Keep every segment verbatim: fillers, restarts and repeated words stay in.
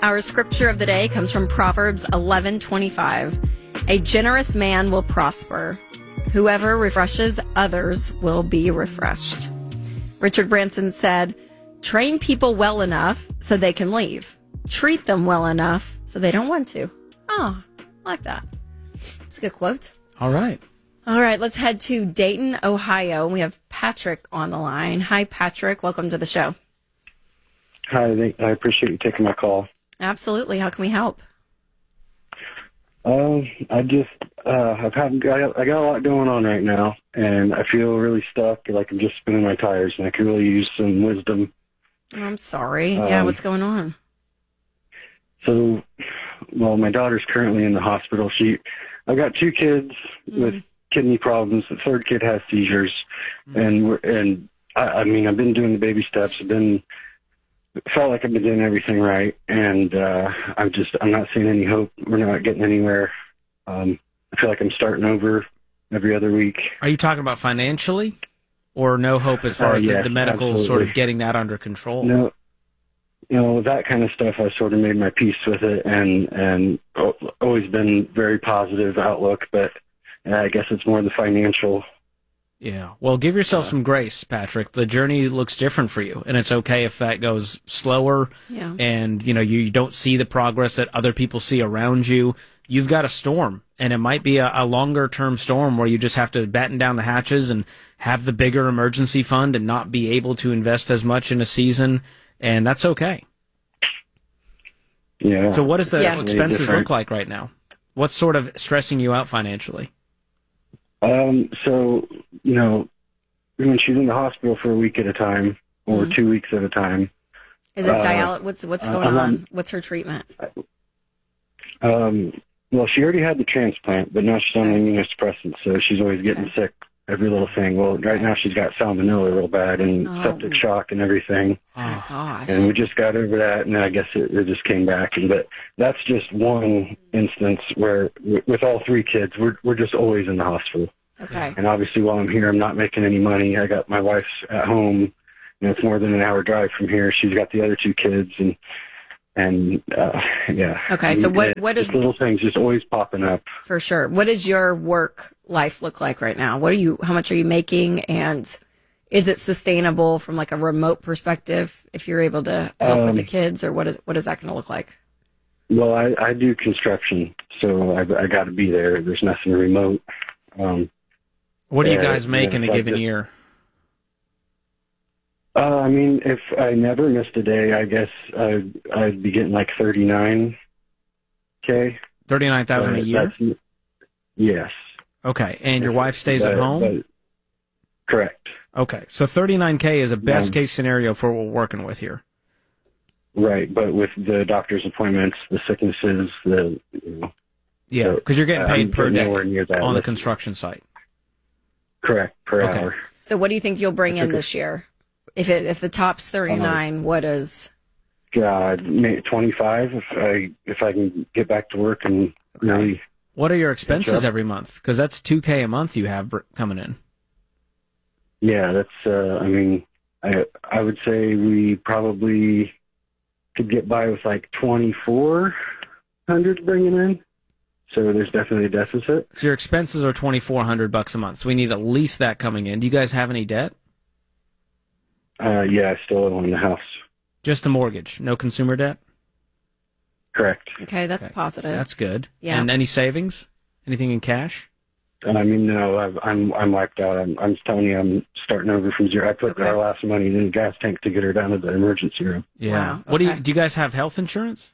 Our scripture of the day comes from Proverbs eleven twenty-five. A generous man will prosper. Whoever refreshes others will be refreshed. Richard Branson said, train people well enough so they can leave. Treat them well enough so they don't want to. Oh, I like that. It's a good quote. All right. All right, let's head to Dayton, Ohio. We have Patrick on the line. Hi, Patrick. Welcome to the show. Hi, I appreciate you taking my call. Absolutely. How can we help? Um, I just, uh, I've had, I got, I got a lot going on right now, and I feel really stuck, like I'm just spinning my tires, and I could really use some wisdom. I'm sorry. Um, yeah, what's going on? So, well, my daughter's currently in the hospital. She, I've got two kids mm. with kidney problems. The third kid has seizures, mm. and we're, and I, I mean, I've been doing the baby steps. I've been felt like I've been doing everything right, and uh, I'm just I'm not seeing any hope. We're not getting anywhere. Um, I feel like I'm starting over every other week. Are you talking about financially, or no hope as far uh, as yes, the, the medical absolutely. sort of getting that under control? No. You know, that kind of stuff, I sort of made my peace with it, and and always been very positive outlook. But uh, I guess it's more the financial. Yeah. Well, give yourself uh, some grace, Patrick. The journey looks different for you, and it's okay if that goes slower. Yeah. And you know you, you don't see the progress that other people see around you. You've got a storm, and it might be a, a longer term storm where you just have to batten down the hatches and have the bigger emergency fund and not be able to invest as much in a season. And that's okay. Yeah. So what does the yeah. expenses look like right now? What's sort of stressing you out financially? Um, so, you know, when she's in the hospital for a week at a time or mm-hmm. two weeks at a time. Is it uh, dialysis? What's, what's going uh, on? What's her treatment? Um, well, she already had the transplant, but now she's on immunosuppressants, so she's always getting okay. sick. Every little thing. Well, right now she's got salmonella real bad and oh. septic shock and everything. Oh, gosh. And we just got over that, and I guess it, it just came back. And but that's just one instance where, with all three kids, we're we're just always in the hospital. Okay. And obviously, while I'm here, I'm not making any money. I got my wife's at home, and it's more than an hour drive from here. She's got the other two kids, and and uh, yeah. Okay. So what what is little things just always popping up? For sure. What does your work life look like right now? What are you? How much are you making? And is it sustainable from like a remote perspective? If you're able to help um, with the kids, or what is what is that going to look like? Well, I, I do construction, so I, I got to be there. There's nothing remote. Um, what do you guys make in a given just, year? Uh, I mean, if I never missed a day, I guess I'd, I'd be getting like thirty-nine K. thirty-nine thousand a year? That's, yes. Okay, and your wife stays but, at home? But, correct. Okay, so thirty-nine K is a best-case scenario for what we're working with here. Right, but with the doctor's appointments, the sicknesses, the... You know, yeah, because you're getting paid I'm per day on the list. construction site. Correct, per okay. hour. So what do you think you'll bring in this year? If it if the top's thirty-nine, um, what is? God, twenty-five. If I if I can get back to work and okay. really. What are your expenses every month? Because that's two K a month you have coming in. Yeah, that's. Uh, I mean, I I would say we probably could get by with like twenty-four hundred bringing in. So there's definitely a deficit. So your expenses are twenty-four hundred bucks a month. So we need at least that coming in. Do you guys have any debt? Uh, yeah, I still own the house. Just the mortgage, no consumer debt? Correct. Okay, that's okay. positive. That's good. Yeah. And any savings? Anything in cash? I mean, no, I've, I'm I'm wiped out. I'm I'm telling you, I'm starting over from zero. I put okay. our last money in the gas tank to get her down to the emergency room. Yeah. Wow. Okay. What do you do? You guys have health insurance?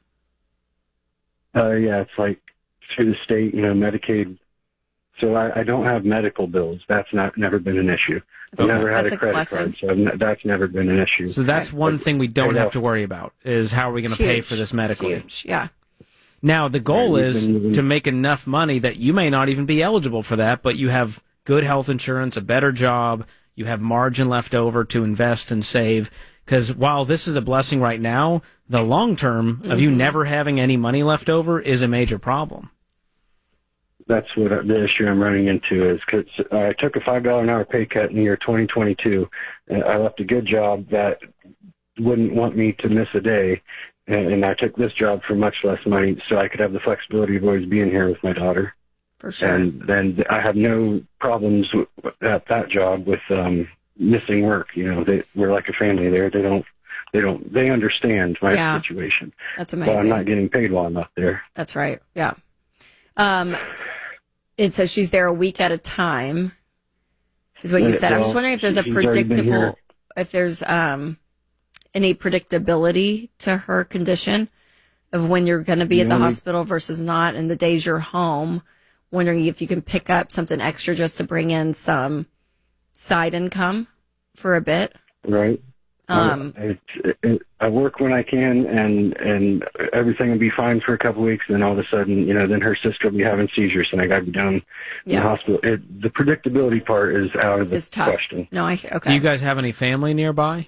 Uh, yeah, it's like through the state, you know, Medicaid. So I, I don't have medical bills. That's not never been an issue. I've okay. never had that's a credit a card, so ne- that's never been an issue. So that's okay. one but, thing we don't have to worry about is how are we going to pay for this medically. It's huge. Yeah. Now the goal right, is been, to make enough money that you may not even be eligible for that, but you have good health insurance, a better job, you have margin left over to invest and save. Because while this is a blessing right now, the long term mm-hmm. of you never having any money left over is a major problem. That's what the issue I'm running into is because I took a five dollars an hour pay cut in the year twenty twenty-two. And I left a good job that wouldn't want me to miss a day. and, and I took this job for much less money so I could have the flexibility of always being here with my daughter. For sure. And then I have no problems w- at that job with um, missing work. You know, they, we're like a family there. They don't, they don't, they understand my Yeah. situation. That's amazing. But I'm not getting paid while I'm up there. That's right. Yeah. Um, it says she's there a week at a time, is what you said. I'm just wondering if there's a she's already been here. predictable, if there's um, any predictability to her condition of when you're going to be at the No. hospital versus not, and the days you're home. Wondering if you can pick up something extra just to bring in some side income for a bit. Right. Um, I, it, it, I work when I can, and and everything will be fine for a couple weeks. And then all of a sudden, you know, then her sister will be having seizures, and I got to be down in Yeah. the hospital. It, the predictability part is out of the It's tough. question. No, I okay. Do you guys have any family nearby?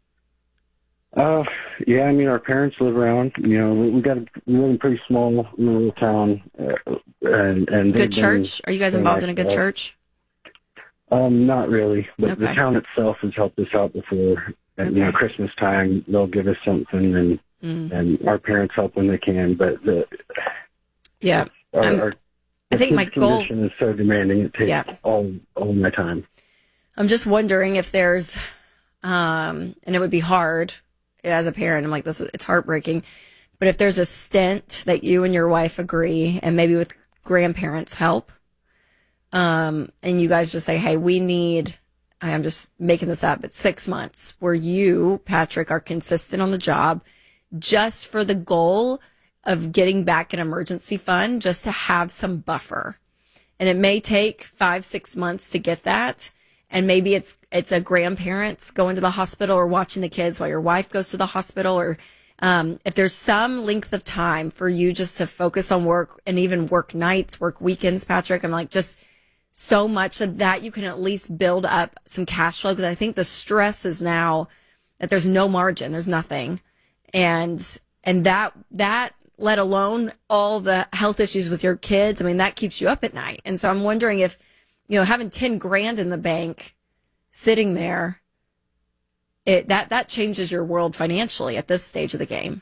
Uh, yeah, I mean, our parents live around. You know, we, we got a, we live in a pretty small little town, uh, and and they've Good been- church? Are you guys been involved in a like, good uh, church? Um, not really, but the Okay. town itself has helped us out before. And, you know, Okay. Christmas time they'll give us something, and Mm. and our parents help when they can. But the Yeah. our, I'm- our I think my kid's goal- condition is so demanding; it takes Yeah. all all my time. I'm just wondering if there's, um, and it would be hard as a parent. I'm like, this is, it's heartbreaking. But if there's a stint that you and your wife agree, and maybe with grandparents' help, um, and you guys just say, hey, we need, I'm just making this up, but six months where you, Patrick, are consistent on the job just for the goal of getting back an emergency fund, just to have some buffer. And it may take five, six months to get that. And maybe it's it's a grandparents going to the hospital or watching the kids while your wife goes to the hospital, or um, if there's some length of time for you just to focus on work and even work nights, work weekends, Patrick. I'm like, just so much so that you can at least build up some cash flow, because I think the stress is now that there's no margin, there's nothing, and and that that let alone all the health issues with your kids. I mean, that keeps you up at night. And so I'm wondering if, you know, having ten grand in the bank sitting there, it, that, that changes your world financially at this stage of the game.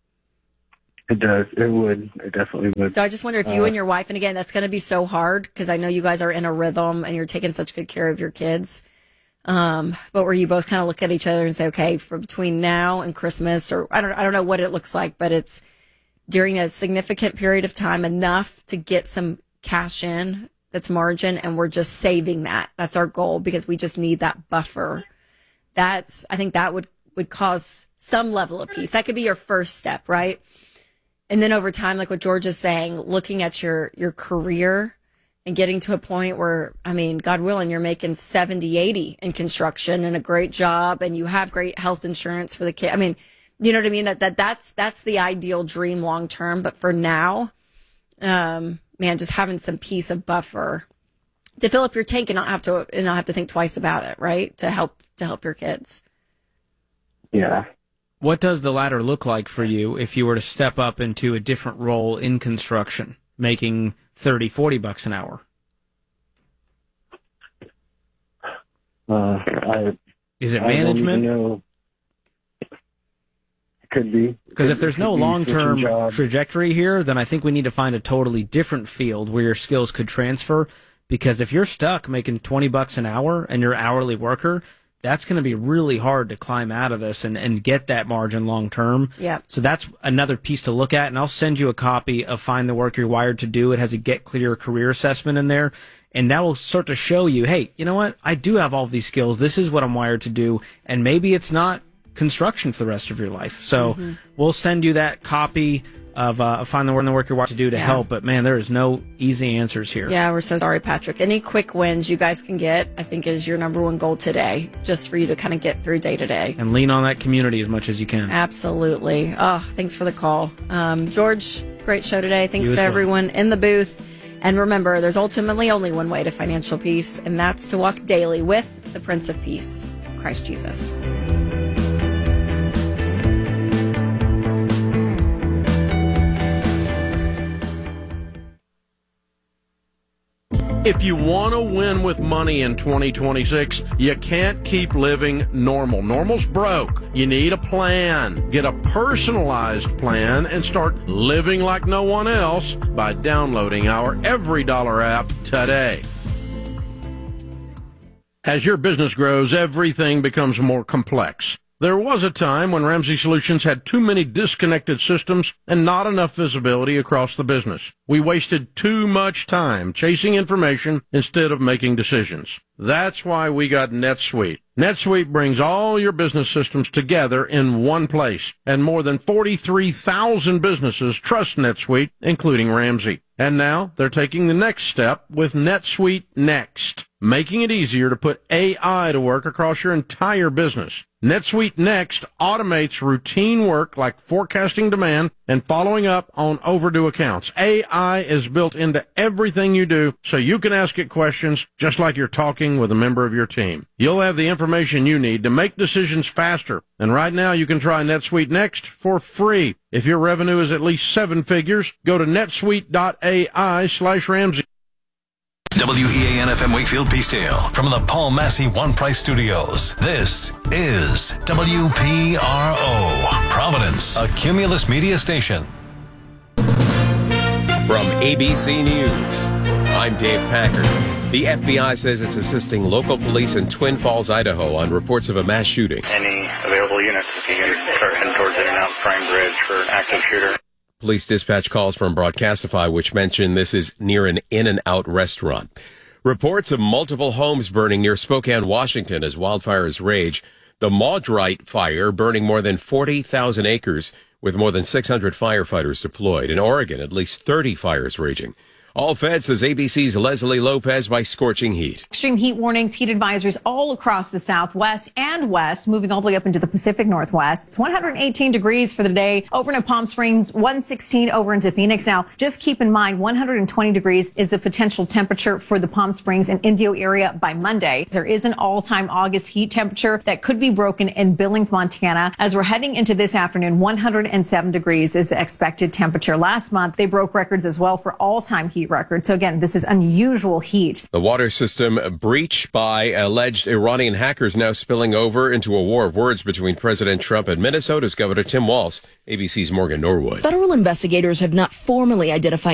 It does. It would. It definitely would. So I just wonder if you Uh, and your wife, and again, that's going to be so hard because I know you guys are in a rhythm and you're taking such good care of your kids. Um, but where you both kind of look at each other and say, okay, for between now and Christmas, or I don't, I don't know what it looks like, but it's during a significant period of time, enough to get some cash in that's margin, and we're just saving that. That's our goal, because we just need that buffer. That's, I think that would, would cause some level of peace. That could be your first step, right? And then over time, like what George is saying, looking at your, your career and getting to a point where, I mean, God willing, you're making seventy, eighty in construction and a great job, and you have great health insurance for the kid. I mean, you know what I mean? That, that that's, that's the ideal dream long term. But for now, um, man, just having some piece of buffer to fill up your tank and not have to, and not have to think twice about it, right? To help, to help your kids. Yeah. What does the ladder look like for you if you were to step up into a different role in construction, making thirty, forty bucks an hour? Uh, I, Is it I don't even management? know. It could be. Because if there's Could no be long-term switching jobs. trajectory here, then I think we need to find a totally different field where your skills could transfer. Because if you're stuck making twenty bucks an hour and you're an hourly worker, that's going to be really hard to climb out of this and, and get that margin long term. Yeah. So that's another piece to look at. And I'll send you a copy of Find the Work You're Wired to Do. It has a Get Clear career assessment in there. And that will start to show you, hey, you know what? I do have all these skills. This is what I'm wired to do. And maybe it's not construction for the rest of your life. So Mm-hmm. we'll send you that copy of uh, Find the Work You're Wired to Do to Yeah. help. But man, there is no easy answers here. Yeah, we're so sorry, Patrick. Any quick wins you guys can get, I think, is your number one goal today, just for you to kind of get through day to day. And lean on that community as much as you can. Absolutely. Oh, thanks for the call. Um, George, great show today. Thanks You to as well. everyone in the booth. And remember, there's ultimately only one way to financial peace, and that's to walk daily with the Prince of Peace, Christ Jesus. If you want to win with money in twenty twenty-six, you can't keep living normal. Normal's broke. You need a plan. Get a personalized plan and start living like no one else by downloading our Every Dollar app today. As your business grows, everything becomes more complex. There was a time when Ramsey Solutions had too many disconnected systems and not enough visibility across the business. We wasted too much time chasing information instead of making decisions. That's why we got NetSuite. NetSuite brings all your business systems together in one place, and more than forty-three thousand businesses trust NetSuite, including Ramsey. And now they're taking the next step with NetSuite Next, making it easier to put A I to work across your entire business. NetSuite Next automates routine work like forecasting demand and following up on overdue accounts. A I is built into everything you do, so you can ask it questions just like you're talking with a member of your team. You'll have the information you need to make decisions faster. And right now you can try NetSuite Next for free. If your revenue is at least seven figures, go to netsuite.ai slash Ramsey. W E A N F M Wakefield Peacedale from the Paul Massey One Price Studios. This is W P R O, Providence, a Cumulus media station. From A B C News, I'm Dave Packard. The F B I says it's assisting local police in Twin Falls, Idaho on reports of a mass shooting. Any available units, you can start heading towards In-N-Out Prime Bridge for an active shooter. Police dispatch calls from Broadcastify, which mention this is near an In-N-Out restaurant. Reports of multiple homes burning near Spokane, Washington as wildfires rage. The Maudrite fire burning more than forty thousand acres with more than six hundred firefighters deployed. In Oregon, at least thirty fires raging. All fed, says A B C's Leslie Lopez, by scorching heat. Extreme heat warnings, heat advisories all across the Southwest and West, moving all the way up into the Pacific Northwest. It's one hundred eighteen degrees for the day over in Palm Springs, one sixteen over into Phoenix. Now, just keep in mind, one hundred twenty degrees is the potential temperature for the Palm Springs and Indio area by Monday. There is an all-time August heat temperature that could be broken in Billings, Montana. As we're heading into this afternoon, one hundred seven degrees is the expected temperature. Last month, they broke records as well for all-time heat record. So again, this is unusual heat. The water system breach by alleged Iranian hackers now spilling over into a war of words between President Trump and Minnesota's Governor Tim Walz. A B C's Morgan Norwood. Federal investigators have not formally identified